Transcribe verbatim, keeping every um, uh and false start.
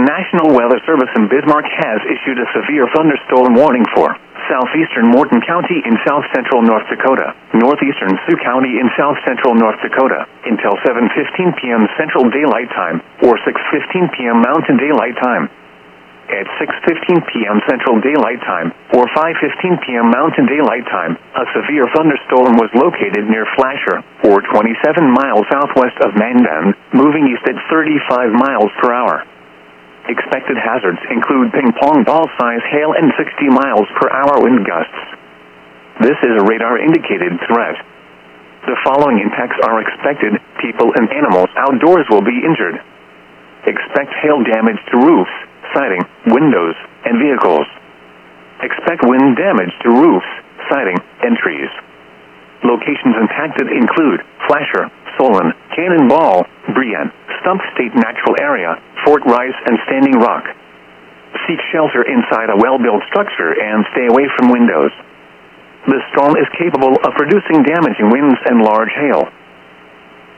National Weather Service in Bismarck has issued a severe thunderstorm warning for southeastern Morton County in south-central North Dakota, northeastern Sioux County in south-central North Dakota, until seven fifteen p m Central Daylight Time, or six fifteen p m Mountain Daylight Time. At six fifteen p m Central Daylight Time, or five fifteen p m Mountain Daylight Time, a severe thunderstorm was located near Flasher, or twenty-seven miles southwest of Mandan, moving east at thirty-five miles per hour. Expected hazards include ping-pong ball-size hail and sixty miles per hour wind gusts. This is a radar-indicated threat. The following impacts are expected: people and animals outdoors will be injured. Expect hail damage to roofs, siding, windows, and vehicles. Expect wind damage to roofs, siding, and trees. Locations impacted include Flasher, Solon, Cannonball, Brienne, Stump State Natural Area, Fort Rice, and Standing Rock. Seek shelter inside a well-built structure and stay away from windows. The storm is capable of producing damaging winds and large hail.